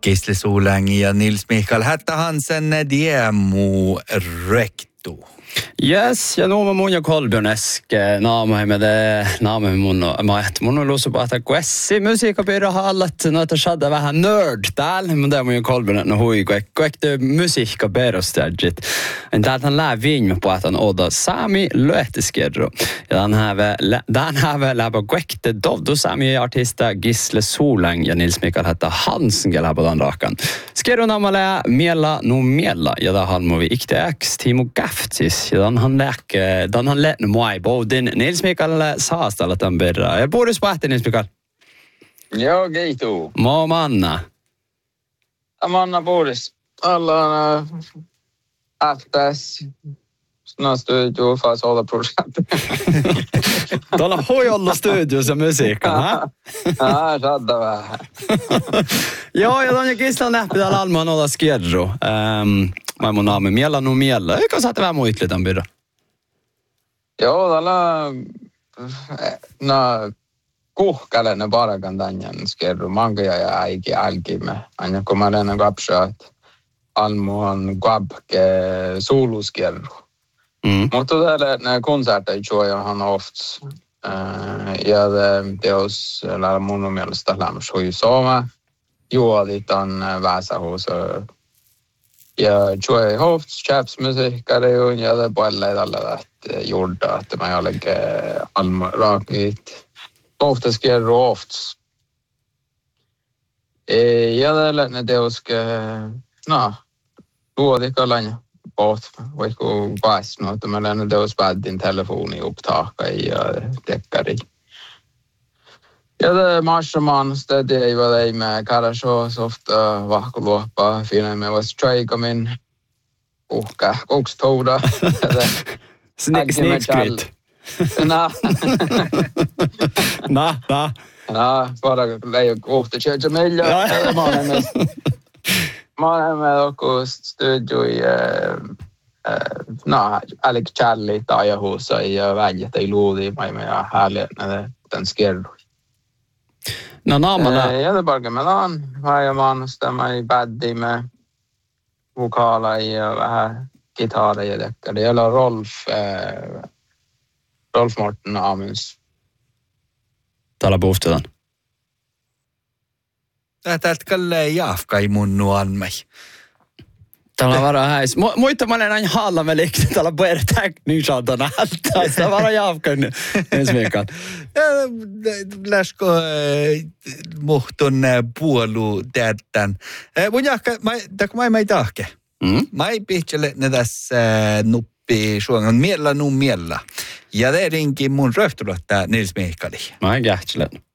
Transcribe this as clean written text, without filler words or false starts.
Gisle Solangi ja Nils Mikael Hätta Hansen Diemu Rektu. Yes, ja nuoma mun ja Kolbjörn äske naamamme mun on luossa pahtaa kuessi musiikapirra hallat noita shadda vähän nerd täällä, mutta mun ja Kolbjörn no hui kuekte musiikapirrostajit. En täältä lää viime pahtan oda Sami Löhteskerro. Ja den här läppa kuekte dovdu Sami artista Gisle Solangi ja Nils Mikael Hätta Hansen läppa den rakan. Skerro namale miela no miela ja da halmo vi ikte X Timo Gaftis. Ja dan han läkne moi bodin Nils Mikael saastalla tämän perään. Ja puhudus pähti Nils Mikael? Joo, kiitos. Mo manna. Manna puhudus. Ollaan FTS. Snart studio för solarprojekt. Tuolla hoidolla studiossa musiikkaa, ha? Saadda vähän. Joo, ja tuon ja Gisla nähpi täällä almaan olla skierru. Mä mun naami miellä no miellä. Eikö saatte vähän muitli tämän pidä? Joo, täällä kuhkälenne parakan tänjän skierru. Mankia ja äiki älkimme. Aina kun mä lennän kapsaa, että almu on kvabke suuluskierru. Mutta täällä konserter juojahan ofta. Ja teos lära mun mielestä lämmäs hui sooma. Juodit on väsähuus. Ja juoi ofta chapsmusiikkari ja det paljon tällä jorda, että mä jollekin almaraakit. Ofta skierru ofta. Ja täällä ne teoske, juodikalainen. Vaikka pääsin, että mä lennän teos päätin telefoni upptaka ja tekkari. Ja det marschamansta det ei väl ei med karashoos ofta vahkuluoppa filme was strikemin uhka kokstouda. Snickskryt. Bara leiju kohta tjöjä meillä. Mä olemme joku studioi ällik Charlie taajahuussa ja väljät ei luuli maailman ja härliä tämän skerdui. No naamalla. Ja det bara med han varje manusta mig baddi med vokaler ja vähän gitarrer ja deckare. Det gäller Rolf Morten Amunds. Täällä puhutaan. Täältä kallee jaafkai mun nuanmai. Täällä on varo häis. Muita mä olen aina haalla liikkeelle. Täällä on puhutaan niin saatana hältää. Sitä varo jaafkai ensi viikon. Läskö muhtun puolu täältän. Mun jahka, mä ei tahke. Mä ei pihtsele ne tässä nuppi suongan miellä. Ja det rinkin mun röhtulottaa Nils Mikael. Mä en kähtsele.